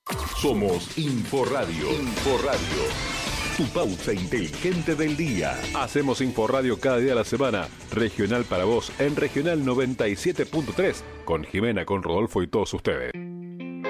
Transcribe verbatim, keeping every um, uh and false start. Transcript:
Somos Inforradio. Inforradio. Tu pausa inteligente del día. Hacemos Inforradio cada día de la semana. Regional para vos en Regional noventa y siete punto tres. Con Jimena, con Rodolfo y todos ustedes.